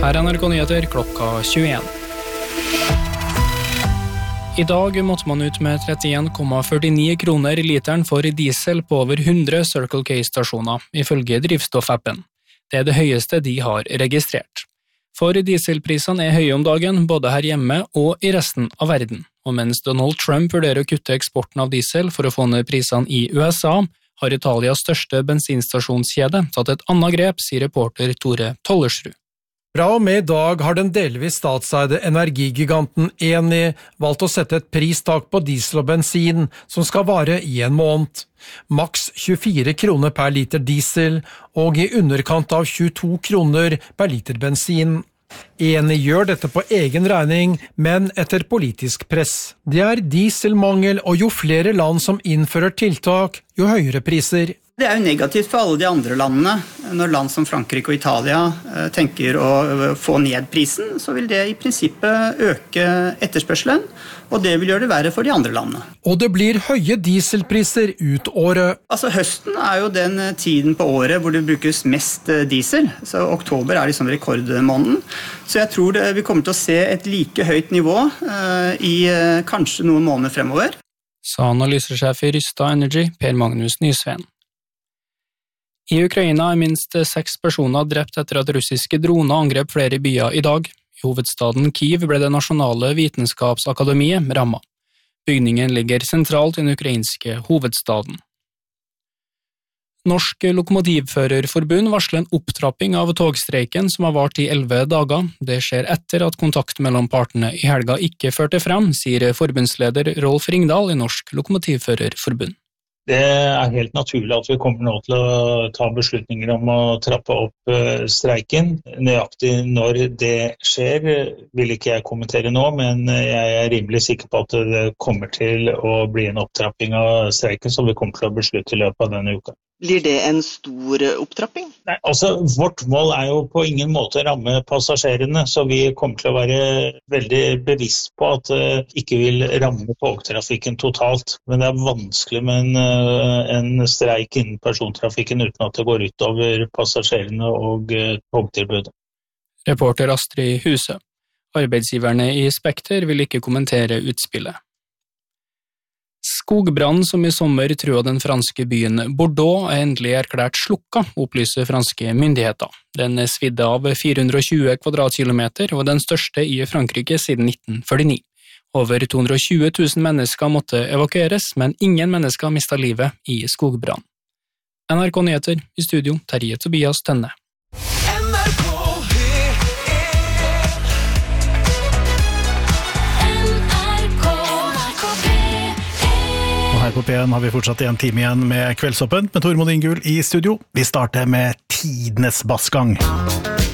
Her NRK Nyheter klokka 21. I dag måtte man ut med 31,49 kroner literen for diesel på over 100 Circle K-stasjoner, ifølge drivstoffappen. Det er det høyeste de har registrert. For dieselprisene er høye om dagen, både her hjemme og i resten av verden. Og mens Donald Trump vurderer å kutte eksporten av diesel for å få ned prisene i USA, har Italias største bensinstasjonskjede tatt et annet grep, sier reporter Tore Tollersrud. Fra og med i dag har den delvis statseide energigiganten Eni valgt å sette et pristak på diesel og bensin som skal vare i en måned. Maks 24 kroner per liter diesel og i underkant av 22 kroner per liter bensin. Eni gjør dette på egen regning, men etter politisk press. Det er dieselmangel, og jo flere land som innfører tiltak, jo høyere priser. Det er jo negativt for alle de andre landene. Når land som Frankrike og Italia tenker å få ned prisen, så vil det i prinsippet øke etterspørselen, og det vil gjøre det verre for de andre landene. Og det blir høye dieselpriser ut året. Altså høsten er jo den tiden på året hvor det brukes mest diesel, så oktober er liksom rekordmåneden. Så jeg tror vi kommer til å se et like høyt nivå i kanskje noen måneder fremover. Sa analysesjef i Rystad Energy, Per Magnus Nysveen. I Ukraina er minst 6 personer drept etter at russiske droner angrep flere byer i dag. I hovedstaden Kyiv ble det nasjonale vitenskapsakademiet rammet. Bygningen ligger sentralt i den ukrainske hovedstaden. Norsk Lokomotivførerforbund varsler en opptrapping av togstreiken som har vart i 11 dager. Det skjer etter at kontakt mellom partene i helga ikke førte frem, sier forbundsleder Rolf Ringdal i Norsk Lokomotivførerforbund. Det er helt naturlig at vi kommer nå til å ta beslutninger om å trappe opp streiken. Nøyaktig når det skjer vil ikke jeg kommentere nå, men jeg er rimelig sikker på at det kommer til å bli en opptrapping av streiken som vi kommer til å beslutte i løpet av denne uka. Blir det en stor opptrapping? Nei, altså vårt mål er jo på ingen måte å ramme passasjerene, så vi kommer til å være veldig bevisst på at det ikke vil ramme togtrafikken totalt. Men det er vanskelig med en streik innen persontrafikken uten at det går ut over passasjerene og togtilbudet. Reporter Astrid Huse. Arbeidsgiverne i Spekter vil ikke kommentere utspillet. Skogbranden som i sommer truet den franske byen Bordeaux er endelig erklært slukka, opplyser franske myndigheter. Den svidde av 420 kvadratkilometer og den største i Frankrike siden 1949. Over 220 000 mennesker måtte evakueres, men ingen mennesker mistet livet i skogbrand. NRK Nyheter i studio, Terje Tobias Tønne. Her på P1 har vi fortsatt en time igjen med Kveldsåpent med Tormod Ingull i studio. Vi starter med tidenes bassgang.